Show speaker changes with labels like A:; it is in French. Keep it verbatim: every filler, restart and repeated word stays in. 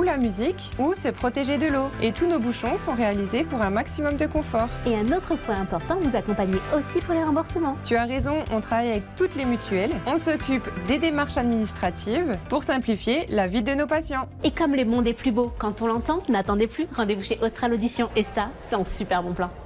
A: la musique ou se protéger de l'eau. Et tous nos bouchons sont réalisés pour un maximum de confort.
B: Et un autre point important, vous accompagnez aussi pour les remboursements.
A: Tu as raison, on travaille avec toutes les mutuelles. On s'occupe des démarches administratives pour simplifier la vie de nos patients.
B: Et comme le monde est plus beau quand on l'entend, n'attendez plus, rendez-vous chez Austral Audition. Et ça, c'est un super bon plan.